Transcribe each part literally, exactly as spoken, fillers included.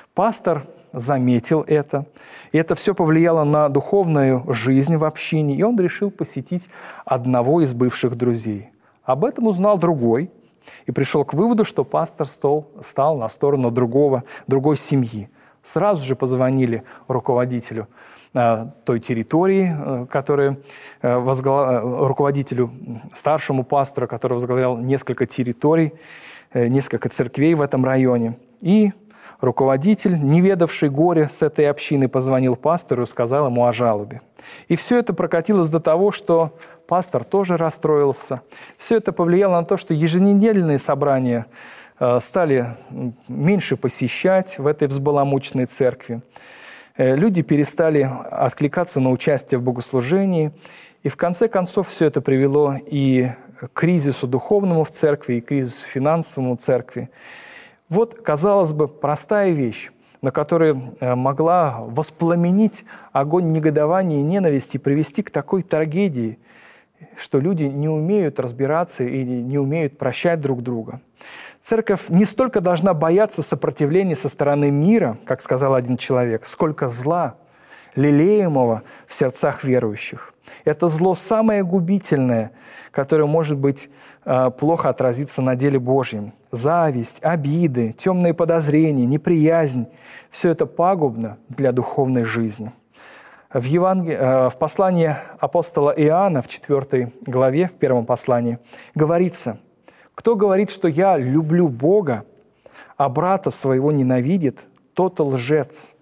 Пастор заметил это, и это все повлияло на духовную жизнь в общине, и он решил посетить одного из бывших друзей. Об этом узнал другой, и пришел к выводу, что пастор стал, стал на сторону другого, другой семьи. Сразу же позвонили руководителю э, той территории, э, который, э, возгла... руководителю, старшему пастору, который возглавлял несколько территорий, э, несколько церквей в этом районе. И руководитель, не ведавший горя с этой общины, позвонил пастору и сказал ему о жалобе. И все это прокатилось до того, что пастор тоже расстроился. Все это повлияло на то, что еженедельные собрания стали меньше посещать в этой взбаламученной церкви. Люди перестали откликаться на участие в богослужении. И в конце концов все это привело и к кризису духовному в церкви, и к кризису финансовому в церкви. Вот, казалось бы, простая вещь, на которой могла воспламенить огонь негодования и ненависти и привести к такой трагедии, что люди не умеют разбираться и не умеют прощать друг друга. Церковь не столько должна бояться сопротивления со стороны мира, как сказал один человек, сколько зла, лелеемого в сердцах верующих. Это зло самое губительное, которое может быть плохо отразиться на деле Божьем. Зависть, обиды, темные подозрения, неприязнь – все это пагубно для духовной жизни. В, Евангел... в послании апостола Иоанна в четвёртой главе, в первом послании, говорится: «Кто говорит, что я люблю Бога, а брата своего ненавидит, тот лжец.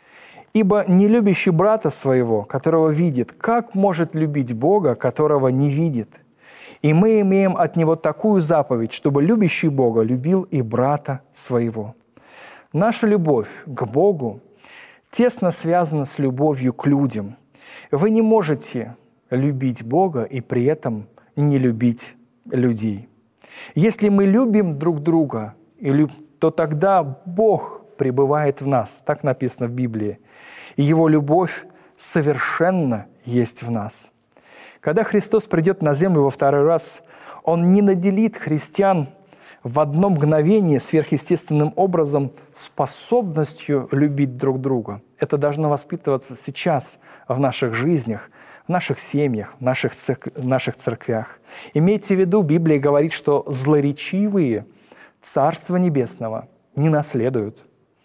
Ибо не любящий брата своего, которого видит, как может любить Бога, которого не видит? И мы имеем от Него такую заповедь, чтобы любящий Бога любил и брата своего». Наша любовь к Богу тесно связана с любовью к людям. Вы не можете любить Бога и при этом не любить людей. Если мы любим друг друга, то тогда Бог пребывает в нас. Так написано в Библии. И Его любовь совершенно есть в нас. Когда Христос придет на землю во второй раз, Он не наделит христиан в одно мгновение сверхъестественным образом способностью любить друг друга. Это должно воспитываться сейчас в наших жизнях, в наших семьях, в наших, церк... в наших церквях. Имейте в виду, Библия говорит, что злоречивые Царства Небесного не наследуют.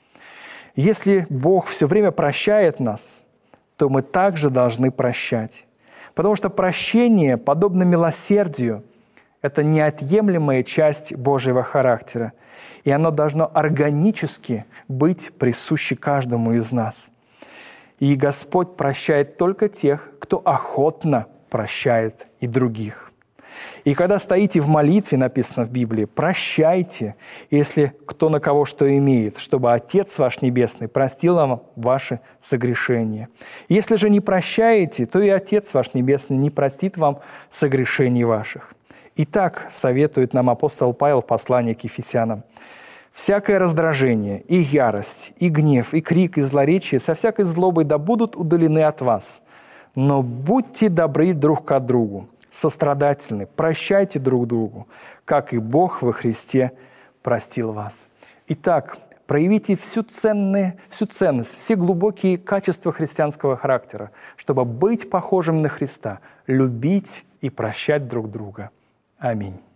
Если Бог все время прощает нас, то мы также должны прощать. Потому что прощение, подобно милосердию, это неотъемлемая часть Божьего характера, и оно должно органически быть присуще каждому из нас. И Господь прощает только тех, кто охотно прощает и других. И когда стоите в молитве, написано в Библии, прощайте, если кто на кого что имеет, чтобы Отец ваш Небесный простил вам ваши согрешения. Если же не прощаете, то и Отец ваш Небесный не простит вам согрешений ваших. Итак, советует нам апостол Павел в послании к Ефесянам: «Всякое раздражение, и ярость, и гнев, и крик, и злоречие со всякой злобой да будут удалены от вас. Но будьте добры друг к другу, сострадательны, прощайте друг другу, как и Бог во Христе простил вас». Итак, проявите всю, ценные, всю ценность, все глубокие качества христианского характера, чтобы быть похожим на Христа, любить и прощать друг друга. Аминь.